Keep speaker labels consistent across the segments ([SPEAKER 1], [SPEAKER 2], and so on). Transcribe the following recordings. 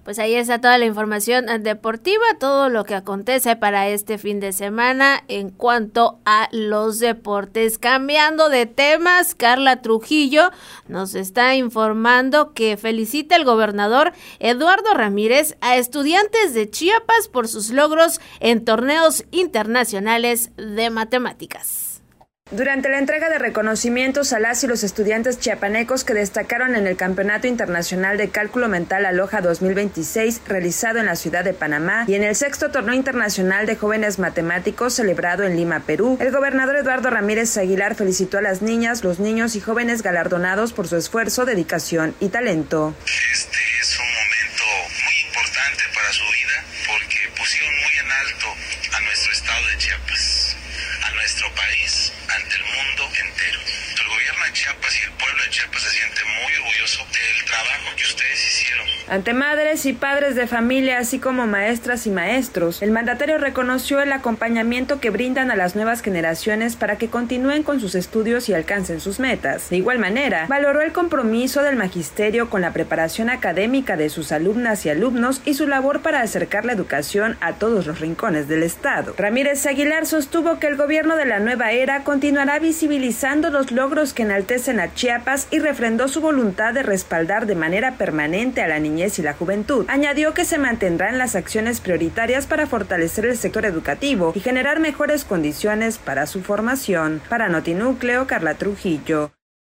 [SPEAKER 1] Pues ahí está toda la información deportiva, todo lo que acontece para este fin de semana en cuanto a los deportes. Cambiando de temas, Carla Trujillo nos está informando que felicita el gobernador Eduardo Ramírez a estudiantes de Chiapas por sus logros en torneos internacionales de matemáticas.
[SPEAKER 2] Durante la entrega de reconocimientos a las y los estudiantes chiapanecos que destacaron en el Campeonato Internacional de Cálculo Mental Aloha 2026 realizado en la ciudad de Panamá y en el 6º Torneo Internacional de Jóvenes Matemáticos celebrado en Lima, Perú, el gobernador Eduardo Ramírez Aguilar felicitó a las niñas, los niños y jóvenes galardonados por su esfuerzo, dedicación y talento.
[SPEAKER 3] Este es un momento muy importante para su vida porque pusieron muy en alto a nuestro estado de Chiapas, a nuestro país, ante el mundo entero. El gobierno de Chiapas y el pueblo de Chiapas se siente muy orgulloso del trabajo que ustedes hicieron.
[SPEAKER 2] Ante madres y padres de familia, así como maestras y maestros, el mandatario reconoció el acompañamiento que brindan a las nuevas generaciones para que continúen con sus estudios y alcancen sus metas. De igual manera, valoró el compromiso del magisterio con la preparación académica de sus alumnas y alumnos y su labor para acercar la educación a todos los rincones del estado. Ramírez Aguilar sostuvo que el gobierno de la nueva era continuará visibilizando los logros que enaltecen a Chiapas y refrendó su voluntad de respaldar de manera permanente a la niñez y la juventud. Añadió que se mantendrán las acciones prioritarias para fortalecer el sector educativo y generar mejores condiciones para su formación. Para Notinúcleo, Carla Trujillo.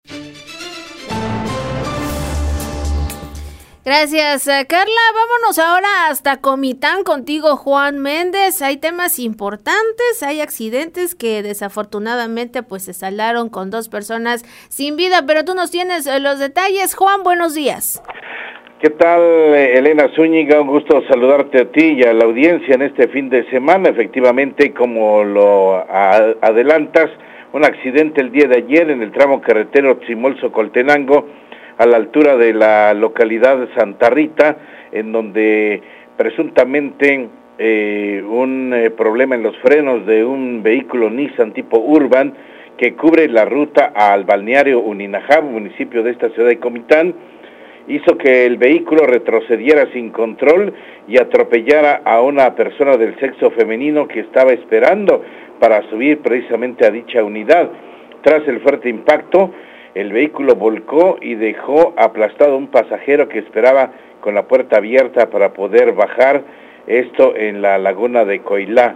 [SPEAKER 1] Gracias, Carla. Vámonos ahora hasta Comitán contigo, Juan Méndez. Hay temas importantes, hay accidentes que desafortunadamente pues se saldaron con 2 personas sin vida, pero tú nos tienes los detalles. Juan, buenos días.
[SPEAKER 4] ¿Qué tal, Elena Zúñiga? Un gusto saludarte a ti y a la audiencia en este fin de semana. Efectivamente, como lo adelantas, un accidente el día de ayer en el tramo carretero Tzimol-Socoltenango, a la altura de la localidad de Santa Rita, en donde presuntamente un problema en los frenos de un vehículo Nissan tipo Urban que cubre la ruta al balneario Uninajab, municipio de esta ciudad de Comitán, hizo que el vehículo retrocediera sin control y atropellara a una persona del sexo femenino que estaba esperando para subir precisamente a dicha unidad. Tras el fuerte impacto, el vehículo volcó y dejó aplastado a un pasajero que esperaba con la puerta abierta para poder bajar, esto en la laguna de Coilá.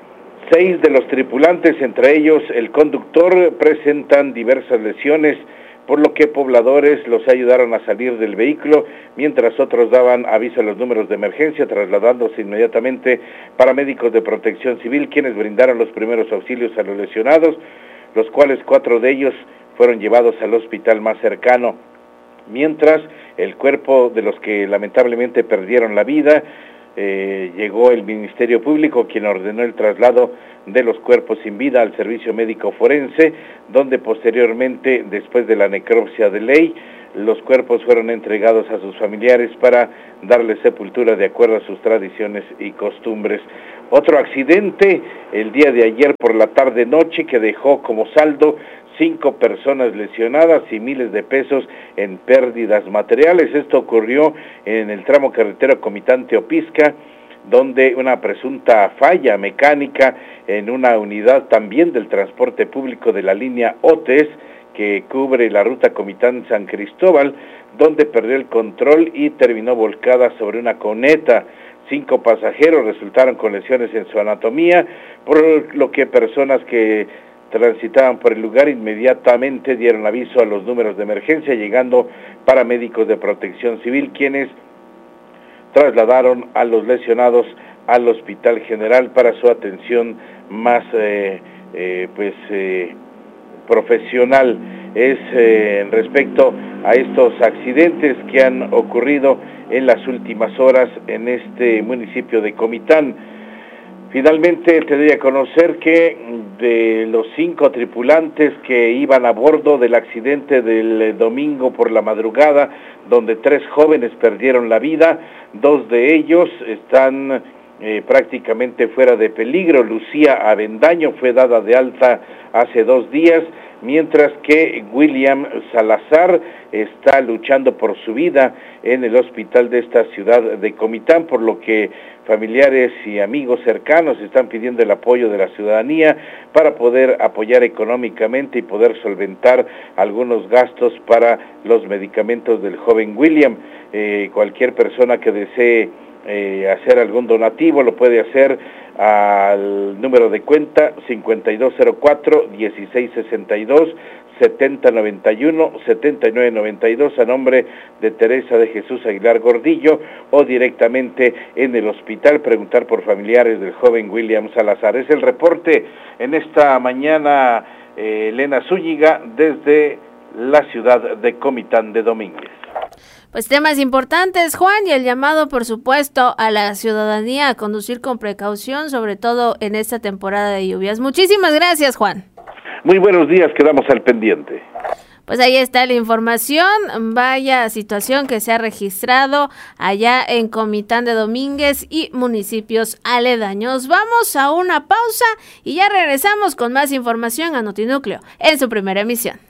[SPEAKER 4] 6 de los tripulantes, entre ellos el conductor, presentan diversas lesiones, por lo que pobladores los ayudaron a salir del vehículo, mientras otros daban aviso a los números de emergencia, trasladándose inmediatamente paramédicos de Protección Civil, quienes brindaron los primeros auxilios a los lesionados, los cuales 4 de ellos fueron llevados al hospital más cercano, mientras el cuerpo de los que lamentablemente perdieron la vida, llegó el Ministerio Público, quien ordenó el traslado de los cuerpos sin vida al servicio médico forense, donde posteriormente, después de la necropsia de ley, los cuerpos fueron entregados a sus familiares para darles sepultura de acuerdo a sus tradiciones y costumbres. Otro accidente el día de ayer por la tarde-noche que dejó como saldo 5 personas lesionadas y miles de pesos en pérdidas materiales. Esto ocurrió en el tramo carretero Comitán-Teopisca, donde una presunta falla mecánica en una unidad también del transporte público de la línea OTES, que cubre la ruta Comitán-San Cristóbal, donde perdió el control y terminó volcada sobre una coneta. 5 pasajeros resultaron con lesiones en su anatomía, por lo que personas que transitaban por el lugar inmediatamente dieron aviso a los números de emergencia, llegando paramédicos de Protección Civil, quienes trasladaron a los lesionados al Hospital General para su atención más profesional. Es respecto a estos accidentes que han ocurrido en las últimas horas en este municipio de Comitán. Finalmente te doy a conocer que de los 5 tripulantes que iban a bordo del accidente del domingo por la madrugada, donde 3 jóvenes perdieron la vida, 2 de ellos están prácticamente fuera de peligro. Lucía Avendaño fue dada de alta hace 2 días, mientras que William Salazar está luchando por su vida en el hospital de esta ciudad de Comitán, por lo que familiares y amigos cercanos están pidiendo el apoyo de la ciudadanía para poder apoyar económicamente y poder solventar algunos gastos para los medicamentos del joven William. Cualquier persona que desee hacer algún donativo lo puede hacer al número de cuenta 5204-1662 7091-7992 a nombre de Teresa de Jesús Aguilar Gordillo, o directamente en el hospital preguntar por familiares del joven William Salazar. Es el reporte en esta mañana, Elena Zúñiga, desde la ciudad de Comitán de Domínguez.
[SPEAKER 1] Pues temas importantes, Juan, y el llamado, por supuesto, a la ciudadanía a conducir con precaución, sobre todo en esta temporada de lluvias. Muchísimas gracias, Juan.
[SPEAKER 4] Muy buenos días, quedamos al pendiente.
[SPEAKER 1] Pues ahí está la información, vaya situación que se ha registrado allá en Comitán de Domínguez y municipios aledaños. Vamos a una pausa y ya regresamos con más información a Notinúcleo en su primera emisión.